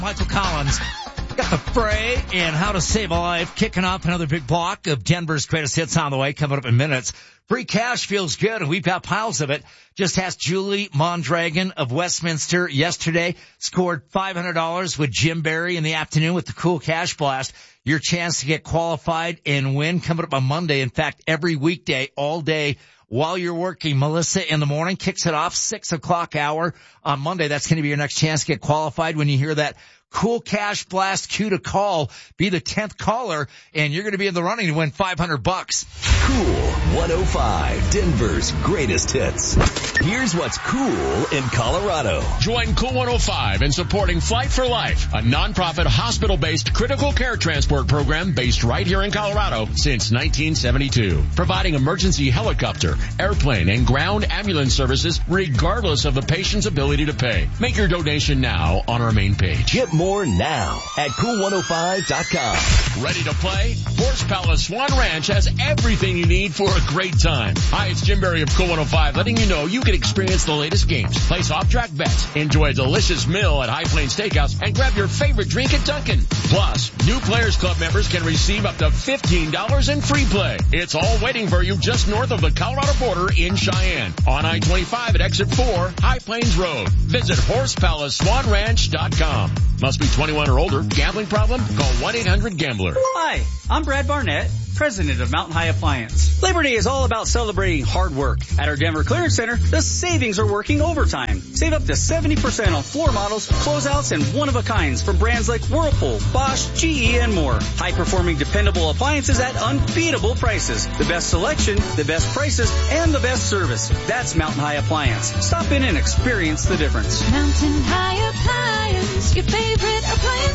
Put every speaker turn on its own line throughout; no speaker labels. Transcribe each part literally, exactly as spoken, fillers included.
Michael Collins got the Fray and How to Save a Life, kicking off another big block of Denver's greatest hits on the way, coming up in minutes. Free cash feels good, and we've got piles of it. Just asked Julie Mondragon of Westminster yesterday. Scored five hundred dollars with Jim Barry in the afternoon with the Cool Cash Blast. Your chance to get qualified and win coming up on Monday. In fact, every weekday, all day, while you're working. Melissa in the morning kicks it off, six o'clock hour on Monday. That's going to be your next chance to get qualified. When you hear that Cool Cash Blast cue to call, be the tenth caller, and you're going to be in the running to win five hundred bucks.
Cool one oh five, Denver's greatest hits. Here's what's cool in Colorado.
Join Cool one oh five in supporting Flight for Life, a nonprofit hospital-based critical care transport program based right here in Colorado since nineteen seventy-two, providing emergency helicopter, airplane, and ground ambulance services regardless of the patient's ability to pay. Make your donation now on our main page.
Get more now at cool one oh five dot com.
Ready to play? Horse Palace Swan Ranch has everything you need for a great time. Hi, it's Jim Barry of Cool one oh five, letting you know you can experience the latest games, place off-track bets, enjoy a delicious meal at High Plains Steakhouse, and grab your favorite drink at Dunkin'. Plus, new Players Club members can receive up to fifteen dollars in free play. It's all waiting for you just north of the Colorado border in Cheyenne. On I twenty-five at Exit four, High Plains Road. Visit horse palace swan ranch dot com. Must be twenty-one or older. Gambling problem? Call one eight hundred gambler.
Hi, I'm Brad Barnett, president of Mountain High Appliance. Labor Day is all about celebrating hard work. At our Denver Clearance Center, the savings are working overtime. Save up to seventy percent on floor models, closeouts, and one-of-a-kinds from brands like Whirlpool, Bosch, G E, and more. High-performing, dependable appliances at unbeatable prices. The best selection, the best prices, and the best service. That's Mountain High Appliance. Stop in and experience the difference.
Mountain High Appliance, your favorite appliance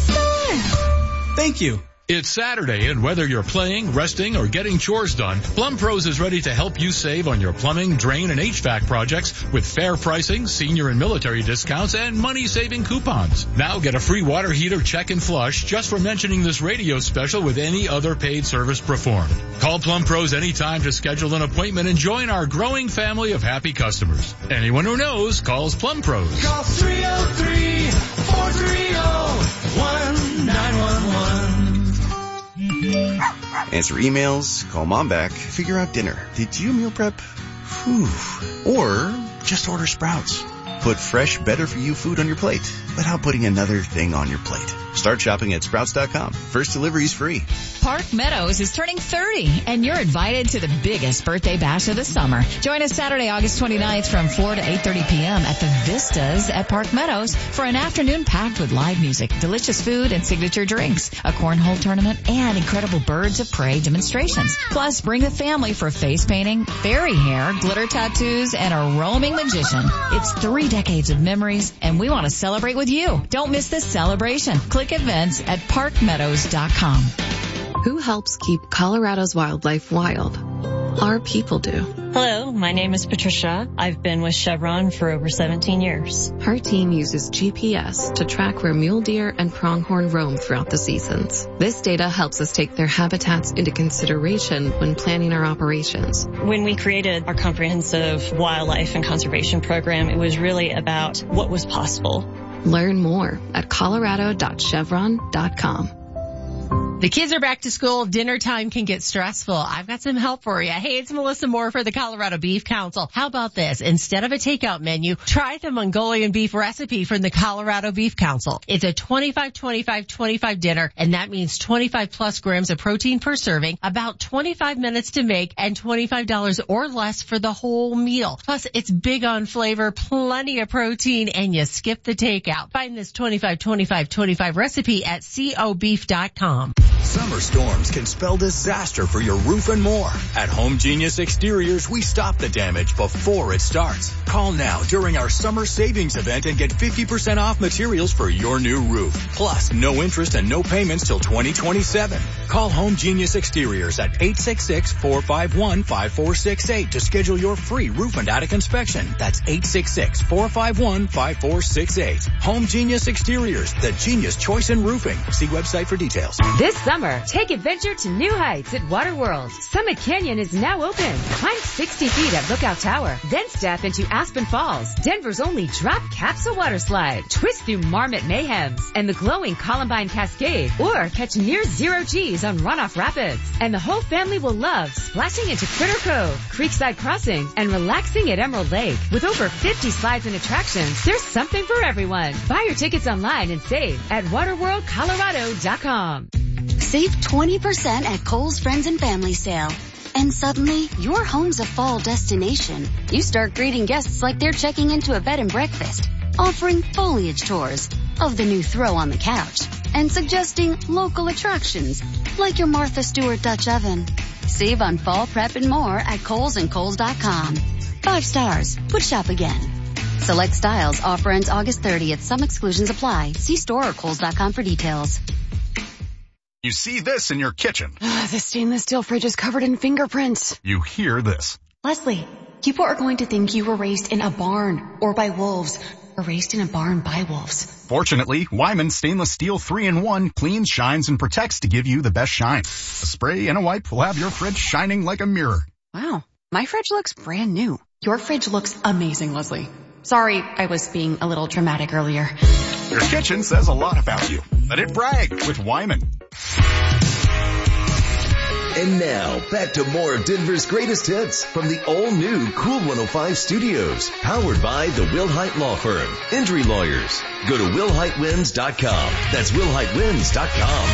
store.
Thank you. It's Saturday, and whether you're playing, resting, or getting chores done, Plum Pros is ready to help you save on your plumbing, drain, and H V A C projects with fair pricing, senior and military discounts, and money-saving coupons. Now get a free water heater check and flush just for mentioning this radio special with any other paid service performed. Call Plum Pros anytime to schedule an appointment and join our growing family of happy customers. Anyone who knows calls Plum Pros.
Call three oh three, four three oh, one nine one one.
Answer emails, call mom back, figure out dinner. Did you meal prep? Whew. Or just order Sprouts. Put fresh, better-for-you food on your plate without putting another thing on your plate. Start shopping at sprouts dot com. First delivery is free.
Park Meadows is turning thirty, and you're invited to the biggest birthday bash of the summer. Join us Saturday, August twenty-ninth from four to eight thirty p.m. at the Vistas at Park Meadows for an afternoon packed with live music, delicious food, and signature drinks, a cornhole tournament, and incredible birds of prey demonstrations. Plus, bring the family for face painting, fairy hair, glitter tattoos, and a roaming magician. It's three decades of memories, and we want to celebrate with you. Don't miss this celebration. Click events at park meadows dot com.
Who helps keep Colorado's wildlife wild? Our people do.
Hello, my name is Patricia. I've been with Chevron for over seventeen years.
Her team uses G P S to track where mule deer and pronghorn roam throughout the seasons. This data helps us take their habitats into consideration when planning our operations.
When we created our comprehensive wildlife and conservation program, it was really about what was possible.
Learn more at colorado dot chevron dot com.
The kids are back to school. Dinner time can get stressful. I've got some help for you. Hey, it's Melissa Moore for the Colorado Beef Council. How about this? Instead of a takeout menu, try the Mongolian beef recipe from the Colorado Beef Council. It's a twenty-five twenty-five twenty-five dinner, and that means twenty-five plus grams of protein per serving, about twenty-five minutes to make, and twenty-five dollars or less for the whole meal. Plus, it's big on flavor, plenty of protein, and you skip the takeout. Find this twenty-five twenty-five twenty-five recipe at co beef dot com.
Summer storms can spell disaster for your roof and more. At Home Genius Exteriors, we stop the damage before it starts. Call now during our summer savings event and get fifty percent off materials for your new roof. Plus, no interest and no payments till twenty twenty-seven. Call Home Genius Exteriors at eight six six, four five one, five four six eight to schedule your free roof and attic inspection. That's eight six six, four five one, five four six eight. Home Genius Exteriors, the genius choice in roofing. See website for details.
This summer, summer, take adventure to new heights at Water World. Summit Canyon is now open. Climb sixty feet at Lookout Tower, then step into Aspen Falls, Denver's only drop capsule water slide. Twist through Marmot Mayhems and the glowing Columbine Cascade, or catch near zero G's on Runoff Rapids. And the whole family will love splashing into Critter Cove, Creekside Crossing, and relaxing at Emerald Lake. With over fifty slides and attractions, there's something for everyone. Buy your tickets online and save at water world colorado dot com.
Save twenty percent at Kohl's Friends and Family Sale. And suddenly, your home's a fall destination. You start greeting guests like they're checking into a bed and breakfast, offering foliage tours of the new throw on the couch, and suggesting local attractions like your Martha Stewart Dutch oven. Save on fall prep and more at Kohl's and Kohl's dot com. Five stars. Would shop again. Select styles. Offer ends August thirtieth. Some exclusions apply. See store or Kohl's dot com for details.
You see this in your kitchen.
The stainless steel fridge is covered in fingerprints.
You hear this.
Leslie, people are going to think you were raised in a barn or by wolves, or raised in a barn by wolves.
Fortunately, Wyman Stainless Steel three in one cleans, shines, and protects to give you the best shine. A spray and a wipe will have your fridge shining like a mirror.
Wow, my fridge looks brand new. Your fridge looks amazing, Leslie. Sorry, I was being a little dramatic earlier.
Your kitchen says a lot about you. Let it brag with Wyman.
And now, back to more of Denver's greatest hits from the all-new Cool one oh five studios, powered by the Wilhite Law Firm. Injury lawyers. Go to Wilhite Wins dot com. That's Wilhite Wins dot com.